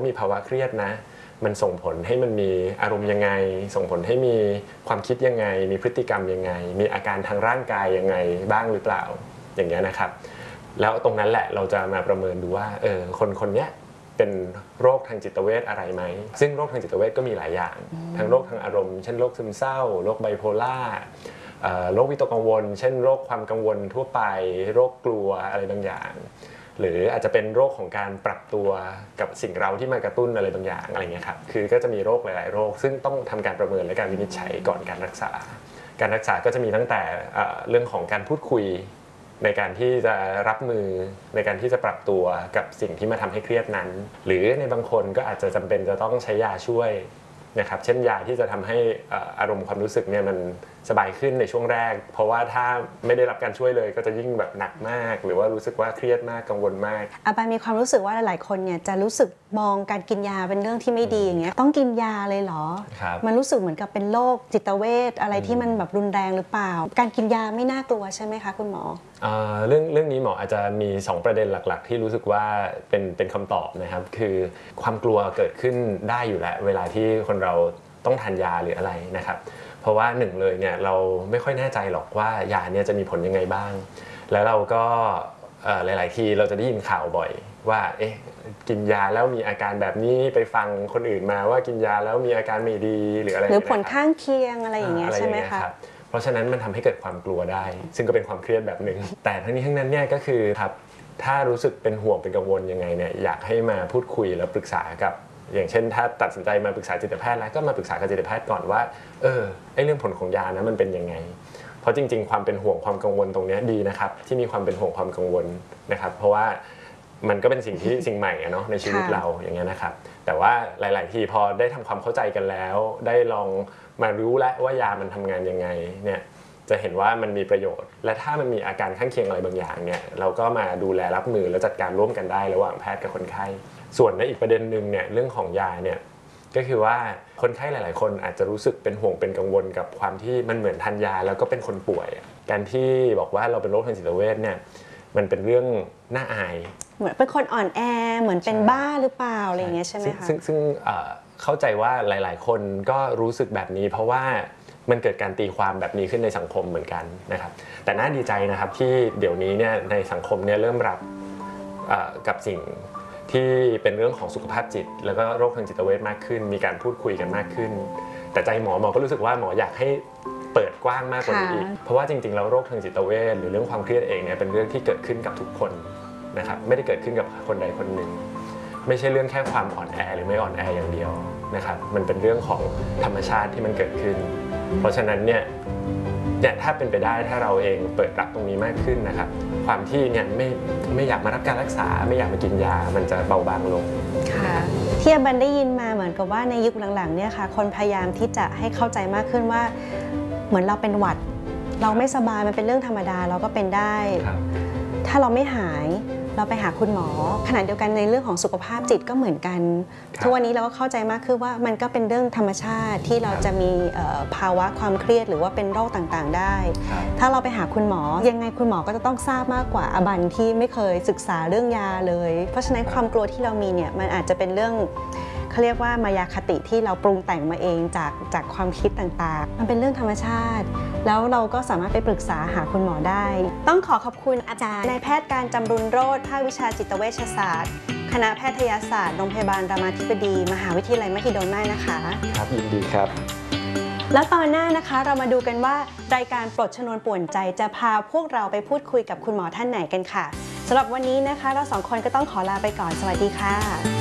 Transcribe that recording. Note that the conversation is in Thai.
มีภาวะเครียดนะมันส่งผลให้มันมีอารมณ์ยังไงส่งผลให้มีความคิดยังไงมีพฤติกรรมยังไงมีอาการทางร่างกายยังไงบ้างหรือเปล่าอย่างเงี้ยนะครับแล้วตรงนั้นแหละเราจะมาประเมินดูว่าคนเนี้ยเป็นโรคทางจิตเวชอะไรไหมซึ่งโรคทางจิตเวชก็มีหลายอย่างทั้งโรคทางอารมณ์เช่นโรคซึมเศร้าโรคไบโพล่าโรควิตกกังวลเช่นโรคความกังวลทั่วไปโรคกลัวอะไรบางอย่างหรืออาจจะเป็นโรคของการปรับตัวกับสิ่งเร้าที่มากระตุ้นอะไรบางอย่างอะไรเงี้ยครับคือก็จะมีโรคหลายๆโรคซึ่งต้องทำการประเมินและการวินิจฉัยก่อนการรักษาก็จะมีตั้งแต่เรื่องของการพูดคุยในการที่จะรับมือในการที่จะปรับตัวกับสิ่งที่มาทำให้เครียดนั้นหรือในบางคนก็อาจจะจำเป็นจะต้องใช้ยาช่วยนะครับเช่นยาที่จะทำให้อารมณ์ความรู้สึกเนี่ยมันสบายขึ้นในช่วงแรกเพราะว่าถ้าไม่ได้รับการช่วยเลยก็จะยิ่งแบบหนักมากหรือว่ารู้สึกว่าเครียดมากกังวลมากปายมีความรู้สึกว่าหลายๆคนเนี่ยจะรู้สึกมองการกินยาเป็นเรื่องที่ไม่ดีอย่างเงี้ยต้องกินยาเลยเหรอมันรู้สึกเหมือนกับเป็นโรคจิตเวชอะไรที่มันแบบรุนแรงหรือเปล่าการกินยาไม่น่ากลัวใช่ไหมคะคุณหมอเรื่องนี้หมออาจจะมี2ประเด็นหลักๆที่รู้สึกว่าเป็นคำตอบนะครับคือความกลัวเกิดขึ้นได้อยู่แล้วเวลาที่คนเราต้องทานยาหรืออะไรนะครับเพราะว่าหนึ่งเลยเนี่ยเราไม่ค่อยแน่ใจหรอกว่ายาเนี่ยจะมีผลยังไงบ้างแล้วเราก็หลายๆทีเราจะได้ยินข่าวบ่อยว่ากินยาแล้วมีอาการแบบนี้ไปฟังคนอื่นมาว่ากินยาแล้วมีอาการไม่ดีหรืออะไรหรือผลข้างเคียงอะไรอย่างเงี้ยใช่ไหมคะเพราะฉะนั้นมันทำให้เกิดความกลัวได้ซึ่งก็เป็นความเครียดแบบหนึ่งแต่ทั้งนี้ทั้งนั้นเนี่ยก็คือครับถ้ารู้สึกเป็นห่วงเป็นกังวลยังไงเนี่ยอยากให้มาพูดคุยแล้วปรึกษากับอย่างเช่นถ้าตัดสินใจมาปรึกษาจิตแพทย์แล้วก็มาปรึกษากับจิตแพทย์ก่อนว่าไอ้เรื่องผลของยานะมันเป็นยังไงเพราะจริงๆความเป็นห่วงความกังวลตรงนี้ดีนะครับที่มีความเป็นห่วงความกังวลนะครับเพราะว่ามันก็เป็นสิ่งใหม่เนาะในชีวิตเราอย่างเงี้ยนะครับแต่ว่าหลายๆทีพอได้ทำความเข้าใจกันแล้วได้ลองมารู้แล้วว่ายามันทำงานยังไงเนี่ยจะเห็นว่ามันมีประโยชน์และถ้ามันมีอาการข้างเคียงอะไรบางอย่างเนี่ยเราก็มาดูแลรับมือและจัดการร่วมกันได้ระหว่างแพทย์กับคนไข้ส่วนในอีกประเด็นหนึ่งเนี่ยเรื่องของยาเนี่ยก็คือว่าคนไข้หลายๆคนอาจจะรู้สึกเป็นห่วงเป็นกังวลกับความที่มันเหมือนทานยาแล้วก็เป็นคนป่วยการที่บอกว่าเราเป็นโรคทางจิตเวชเนี่ยมันเป็นเรื่องน่าอายเหมือนเป็นคนอ่อนแอเหมือนเป็นบ้าหรือเปล่าอะไรอย่างเงี้ยใช่ไหมคะซึ่งเข้าใจว่าหลายๆคนก็รู้สึกแบบนี้เพราะว่ามันเกิดการตีความแบบนี้ขึ้นในสังคมเหมือนกันนะครับแต่น่าดีใจนะครับที่เดี๋ยวนี้เนี่ยในสังคมเนี่ยเริ่มรับกับสิ่งที่เป็นเรื่องของสุขภาพจิตแล้วก็โรคทางจิตเวชมากขึ้นมีการพูดคุยกันมากขึ้นแต่ใจหมอก็รู้สึกว่าหมออยากให้เปิดกว้างมากกว่านี้อีกเพราะว่าจริงๆแล้วโรคทางจิตเวชหรือเรื่องความเครียดเองเนี่ยเป็นเรื่องที่เกิดขึ้นกับทุกคนนะครับไม่ได้เกิดขึ้นกับคนใดคนหนึ่งไม่ใช่เรื่องแค่ความอ่อนแอหรือไม่อ่อนแออย่างเดียวนะครับมันเป็นเรื่องของธรรมชาติที่มันเกิดขึ้นเพราะฉะนั้นเนี่ยถ้าเป็นไปได้ถ้าเราเองเปิดรับตรงนี้มากขึ้นนะครับความที่เนี่ยไม่อยากมารับการรักษาไม่อยากมากินยามันจะเบาบางลงค่ะที่บันได้ยินมาเหมือนกับว่าในยุคหลังๆเนี่ยค่ะคนพยายามที่จะให้เข้าใจมากขึ้นว่าเหมือนเราเป็นหวัดเราไม่สบายมันเป็นเรื่องธรรมดาเราก็เป็นได้ถ้าเราไม่หายเราไปหาคุณหมอขณะเดียวกันในเรื่องของสุขภาพจิตก็เหมือนกันทุกวันนี้เราก็เข้าใจมากขึ้นว่ามันก็เป็นเรื่องธรรมชาติที่เราจะมีภาวะความเครียดหรือว่าเป็นโรคต่างๆได้ถ้าเราไปหาคุณหมอยังไงคุณหมอก็จะต้องทราบมากกว่าอบันที่ไม่เคยศึกษาเรื่องยาเลยเพราะฉะนั้นความกลัวที่เรามีเนี่ยมันอาจจะเป็นเรื่องเขาเรียกว่ามายาคติที่เราปรุงแต่งมาเองจากความคิดต่างๆมันเป็นเรื่องธรรมชาติแล้วเราก็สามารถไปปรึกษาหาคุณหมอได้ต้องขอบคุณอาจารย์นายแพทย์การจำรุนโรจน์ภาควิชาจิตเวชศาสตร์คณะแพทยศาสตร์โรงพยาบาลรามาธิบดีมหาวิทยาลัยมหิดลนะคะครับยินดีครับแล้วตอนหน้านะคะเรามาดูกันว่ารายการปลดชนวนป่วนใจจะพาพวกเราไปพูดคุยกับคุณหมอท่านไหนกันค่ะสำหรับวันนี้นะคะเรา2 คนก็ต้องขอลาไปก่อนสวัสดีค่ะ